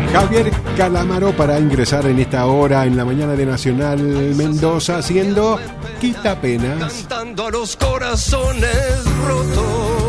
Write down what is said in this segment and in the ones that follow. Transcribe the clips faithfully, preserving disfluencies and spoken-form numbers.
Javier Calamaro para ingresar en esta hora en la mañana de Nacional Mendoza haciendo Quitapenas. Cantando a los corazones rotos.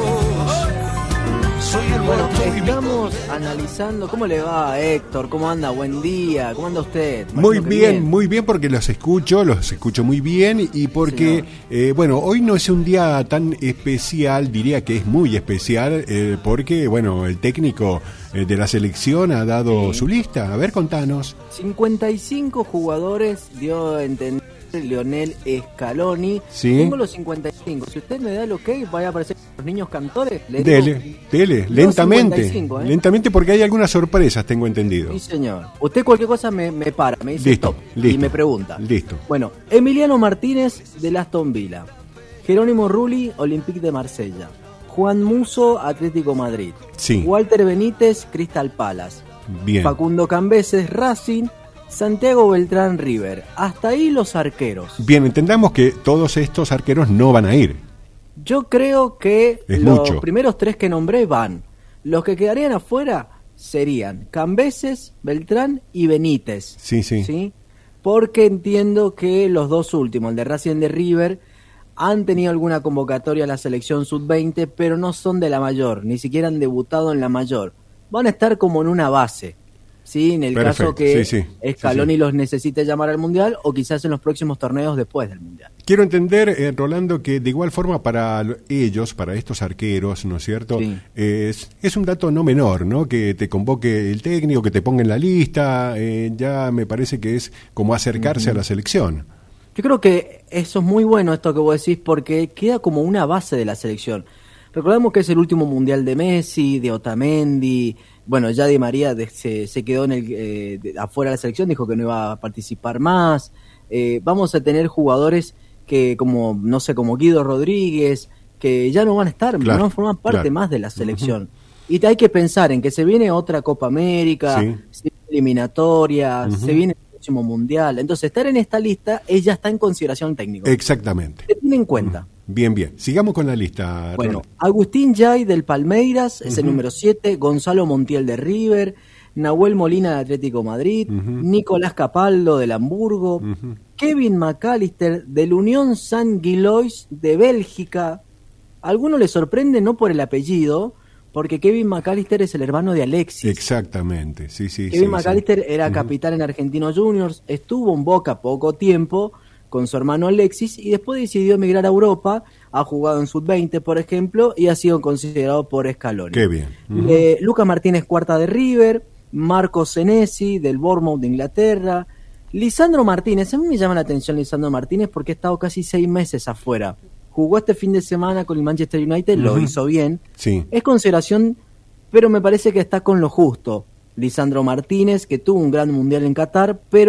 Soy el Bueno, muerto estamos analizando. ¿Cómo le va, Héctor? ¿Cómo anda? Buen día. ¿Cómo anda usted? Muy Imagino que bien, muy bien, porque los escucho, los escucho muy bien y porque, eh, bueno, hoy no es un día tan especial, diría que es muy especial, eh, porque, bueno, el técnico eh, de la selección ha dado Sí. su lista. A ver, contanos. cincuenta y cinco jugadores dio a entender Lionel Scaloni. Sí. Tengo los cincuenta y cinco. Si usted me da el ok, vaya a aparecer los niños cantores. Le digo Dele, dele, los lentamente, cincuenta y cinco, ¿eh? lentamente porque hay algunas sorpresas, tengo entendido. Sí, señor. Usted cualquier cosa me, me para, me dice Listo, stop listo. y me pregunta. Listo. Bueno, Emiliano Martínez del Aston Villa, Jerónimo Rulli, Olympique de Marsella, Juan Musso, Atlético Madrid, Sí. Walter Benítez, Crystal Palace, Bien. Facundo Cambeses, Racing, Santiago Beltrán, River. Hasta ahí los arqueros. Bien, entendamos que todos estos arqueros no van a ir. Yo creo que Es los mucho. primeros tres que nombré van. Los que quedarían afuera serían Cambeses, Beltrán y Benítez. Sí, sí. ¿Sí? Porque entiendo que los dos últimos, el de Racing y el de River, han tenido alguna convocatoria a la selección sub veinte, pero no son de la mayor, ni siquiera han debutado en la mayor. Van a estar como en una base, ¿sí? En el Perfecto, caso que sí, sí, Scaloni sí, sí. los necesite llamar al Mundial o quizás en los próximos torneos después del Mundial. Quiero entender, eh, Rolando, que de igual forma para lo- ellos, para estos arqueros, ¿no es cierto? Sí. Es, es un dato no menor, ¿no? Que te convoque el técnico, que te ponga en la lista, eh, ya me parece que es como acercarse Ujú. a la selección. Yo creo que eso es muy bueno esto que vos decís porque queda como una base de la selección. Recordemos que es el último mundial de Messi, de Otamendi, bueno, ya Di María de- se, se quedó en el, eh, de- afuera de la selección, dijo que no iba a participar más. Eh, vamos a tener jugadores que como, no sé, como Guido Rodríguez, que ya no van a estar, Claro, no van a formar parte claro. más de la selección. Y hay que pensar en que se viene otra Copa América, Sí. se viene eliminatoria, Ujú. se viene el próximo mundial. Entonces, estar en esta lista, ella está en consideración técnica. Exactamente. Se tiene en cuenta. Bien, bien. Sigamos con la lista, Bueno, Rolando. Agustín Yay del Palmeiras es el Ujú. número siete, Gonzalo Montiel de River, Nahuel Molina de Atlético Madrid, Ujú. Nicolás Capaldo del Hamburgo, Ujú. Kevin McAllister del Unión Saint-Gilloise de Bélgica. A alguno le sorprende no por el apellido, porque Kevin McAllister es el hermano de Alexis. Exactamente, sí, sí. Kevin sí, McAllister sí. era Ujú. capitán en Argentinos Juniors, estuvo en Boca poco tiempo con su hermano Alexis y después decidió emigrar a Europa, ha jugado en sub veinte, por ejemplo, y ha sido considerado por Scaloni. Qué bien. Ujú. Eh, Lucas Martínez Cuarta de River, Marco Senesi del Bournemouth de Inglaterra, Lisandro Martínez. A mí me llama la atención Lisandro Martínez porque ha estado casi seis meses afuera. Jugó este fin de semana con el Manchester United, lo Ujú. hizo bien. Sí. Es consideración, pero me parece que está con lo justo. Lisandro Martínez, que tuvo un gran mundial en Qatar, pero